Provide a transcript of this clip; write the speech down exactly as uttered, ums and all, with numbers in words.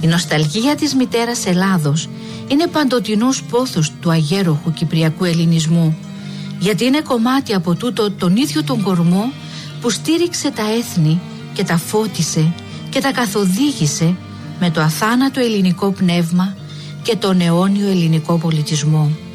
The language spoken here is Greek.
Η νοσταλγία της μητέρας Ελλάδος είναι παντοτινός πόθος του αγέροχου κυπριακού ελληνισμού, γιατί είναι κομμάτι από τούτο τον ίδιο τον κορμό που στήριξε τα έθνη και τα φώτισε και τα καθοδήγησε με το αθάνατο ελληνικό πνεύμα και τον αιώνιο ελληνικό πολιτισμό.